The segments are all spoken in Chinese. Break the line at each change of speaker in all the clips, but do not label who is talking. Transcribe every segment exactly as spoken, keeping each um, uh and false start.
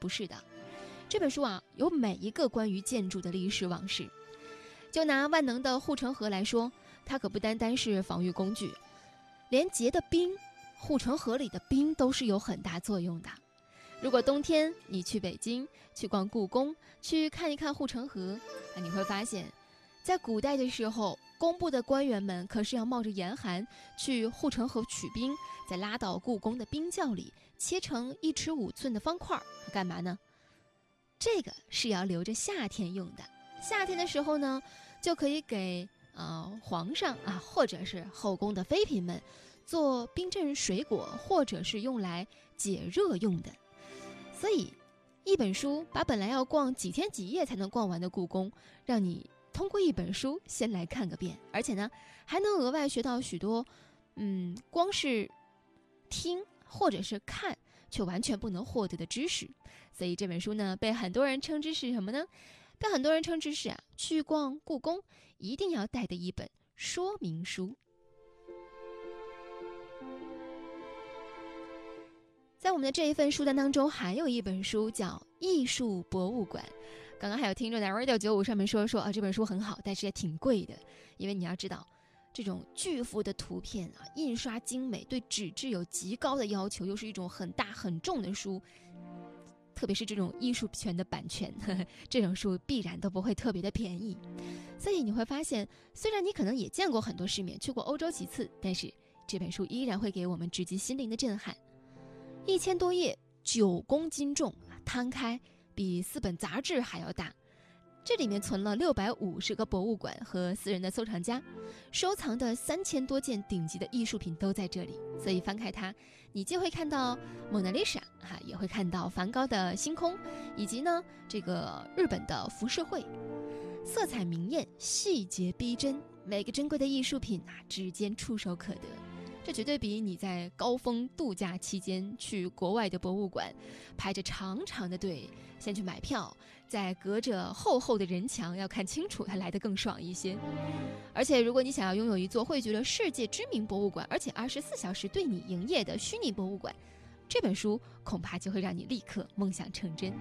不是的，这本书啊，有每一个关于建筑的历史往事。就拿万能的护城河来说，它可不单单是防御工具，连结的冰，护城河里的冰都是有很大作用的。如果冬天你去北京，去逛故宫，去看一看护城河，那你会发现，在古代的时候，工部的官员们可是要冒着严寒去护城河取冰，再拉到故宫的冰窖里，切成一尺五寸的方块，干嘛呢？这个是要留着夏天用的。夏天的时候呢，就可以给呃皇上啊，或者是后宫的妃嫔们做冰镇水果，或者是用来解热用的。所以一本书把本来要逛几天几夜才能逛完的故宫，让你通过一本书先来看个遍，而且呢还能额外学到许多嗯，光是听或者是看却完全不能获得的知识。所以这本书呢，被很多人称之是什么呢？被很多人称之是啊，去逛故宫一定要带的一本说明书。在我们的这一份书单当中，还有一本书叫《艺术博物馆》。刚刚还有听众在 Radio 九五上面说说啊，这本书很好，但是也挺贵的。因为你要知道，这种巨幅的图片啊，印刷精美，对纸质有极高的要求，又是一种很大很重的书，特别是这种艺术权的版权，呵呵，这种书必然都不会特别的便宜。所以你会发现，虽然你可能也见过很多世面，去过欧洲几次，但是这本书依然会给我们直击心灵的震撼。一千多页，九公斤重，摊开比四本杂志还要大。这里面存了六百五十个博物馆和私人的收藏家，收藏的三千多件顶级的艺术品都在这里。所以翻开它，你既会看到蒙娜丽莎啊，也会看到梵高的星空，以及呢这个日本的浮世绘，色彩明艳，细节逼真，每个珍贵的艺术品啊，指尖触手可得。这绝对比你在高峰度假期间去国外的博物馆，排着长长的队，先去买票，再隔着厚厚的人墙要看清楚，它来得更爽一些。而且如果你想要拥有一座汇聚了世界知名博物馆，而且二十四小时对你营业的虚拟博物馆，这本书恐怕就会让你立刻梦想成真。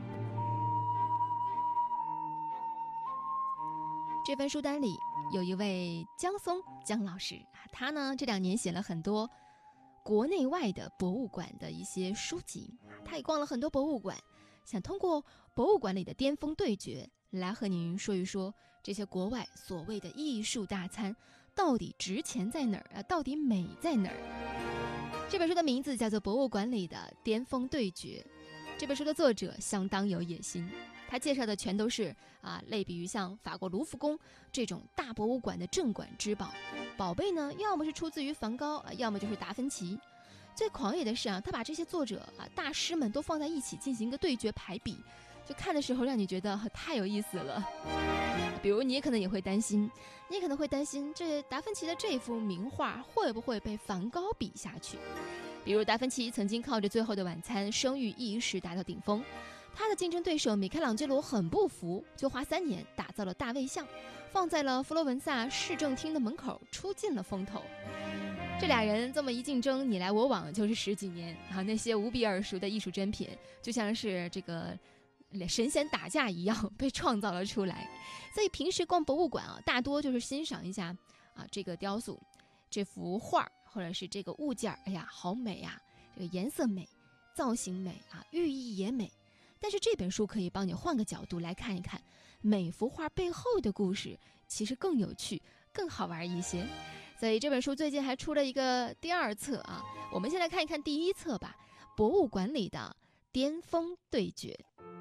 这份书单里有一位江松江老师，他呢这两年写了很多国内外的博物馆的一些书籍，他也逛了很多博物馆，想通过博物馆里的巅峰对决来和您说一说这些国外所谓的艺术大餐到底值钱在哪儿啊，到底美在哪儿。这本书的名字叫做《博物馆里的巅峰对决》。这本书的作者相当有野心，他介绍的全都是啊，类比于像法国卢浮宫这种大博物馆的镇馆之宝。宝贝呢，要么是出自于梵高啊，要么就是达芬奇。最狂野的是啊，他把这些作者啊、大师们都放在一起进行一个对决排比，就看的时候让你觉得、啊、太有意思了。比如你可能也会担心，你可能会担心这达芬奇的这幅名画会不会被梵高比下去。比如达芬奇曾经靠着《最后的晚餐》声誉一时达到顶峰，他的竞争对手米开朗基罗很不服，就花三年打造了大卫像，放在了佛罗伦萨市政厅的门口，出尽了风头。这俩人这么一竞争，你来我往就是十几年啊！那些无比耳熟的艺术珍品，就像是这个神仙打架一样被创造了出来。所以平时逛博物馆啊，大多就是欣赏一下啊这个雕塑、这幅画或者是这个物件，哎呀，好美啊！这个颜色美，造型美啊，寓意也美。但是这本书可以帮你换个角度来看一看，每幅画背后的故事其实更有趣、更好玩一些。所以这本书最近还出了一个第二册啊，我们先来看一看第一册吧，《博物馆里的巅峰对决》。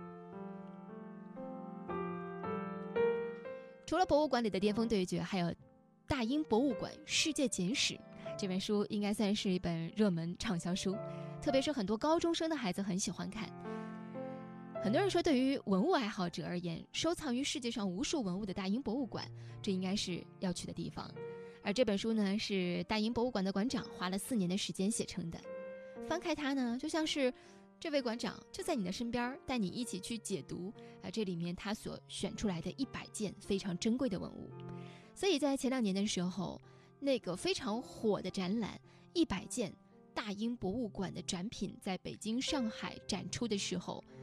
除了博物馆里的巅峰对决，还有大英博物馆世界简史。这本书应该算是一本热门畅销书，特别是很多高中生的孩子很喜欢看。很多人说，对于文物爱好者而言，收藏于世界上无数文物的大英博物馆，这应该是要去的地方。而这本书呢，是大英博物馆的馆长花了四年的时间写成的。翻开它呢，就像是这位馆长就在你的身边，带你一起去解读啊这里面他所选出来的一百件非常珍贵的文物。所以在前两年的时候，那个非常火的展览一百件大英博物馆的展品在北京、上海展出的时候，